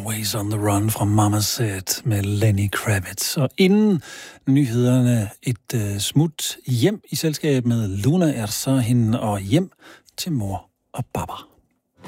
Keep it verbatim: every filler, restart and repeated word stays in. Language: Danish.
Always on the Run fra Mama Said med Lenny Kravitz. Og inden nyhederne et uh, smut hjem i selskab med Luna Ersahin og hjem til mor og baba.